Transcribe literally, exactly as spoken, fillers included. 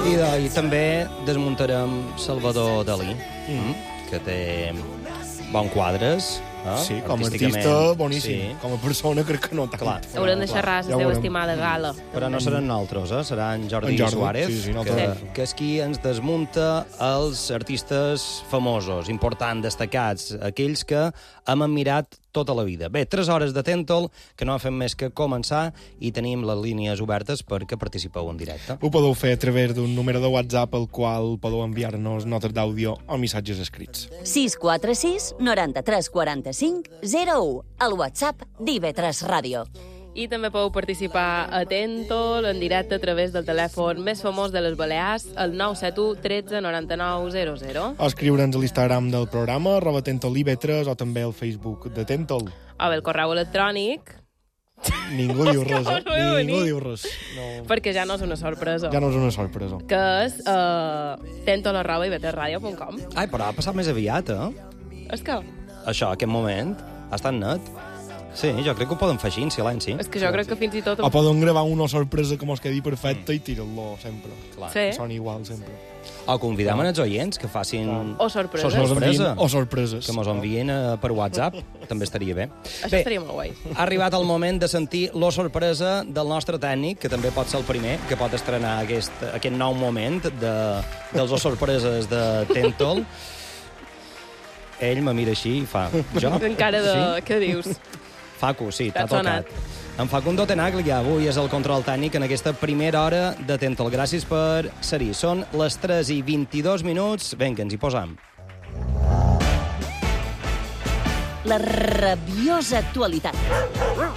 I, de, I també desmuntarem Salvador Dalí, mm. que té bons quadres. Eh? Sí, com a artista, boníssim. Sí. Com a persona, crec que no tant. Clar. Haurem de xerrar la seva estimada gala. Però no seran nosaltres, eh? Serà en Jordi, en Jordi Suárez, sí, sí, que, que és qui ens desmunta els artistes famosos, importants, destacats, aquells que hem admirat tota la vida. Bé, tres hores de Tentol, que no fem més que començar, i tenim les línies obertes perquè participeu en directe. Ho podeu fer a través d'un número de WhatsApp al qual podeu enviar-nos notes d'àudio o missatges escrits. sis quatre sis noranta-tres quaranta-cinc zero u, el WhatsApp d'I V tres Ràdio. I també podeu participar a Tentol en directe a través del telèfon més famós de les Balears, el nou set u tretze noranta-nou zero zero. O escriure'ns a l'Instagram del programa, arroba Tentol I V tres, o també al Facebook de Tentol. O bé el correu electrònic. Ningú diu res, eh? No Ningú diu res. No. Perquè ja no és una sorpresa. Ja no és una sorpresa. Que és uh, tentol arroba i v tres ràdio punt com. Ai, però ha passat més aviat, eh? És que... Això, aquest moment, ha estat net. Sí, jo crec que ho poden fer així, en silenci. És que jo crec que fins i tot... O poden gravar una sorpresa que mos quedi perfecta mm. i tirar-lo sempre. Clar. Sí. Que soni igual sempre. O convidem els oients que facin... O sorpreses. sorpresa. O sorpreses. Que mos envien uh, per WhatsApp. També estaria bé. Això bé, estaria molt guai. Ha arribat el moment de sentir la sorpresa del nostre tècnic, que també pot ser el primer, que pot estrenar aquest, aquest nou moment de, dels sorpreses de Tentol. Ell me mira així i fa... Jo? Encara de... Sí? Què dius? Facu, sí, t'ha T'ha tocat. En Facundo Tenaglia, avui és el control tècnic en aquesta primera hora de Tentol. Gràcies per ser-hi. Són les tres i vint-i-dos minuts. Vinga, ens hi posam. La rabiosa actualitat.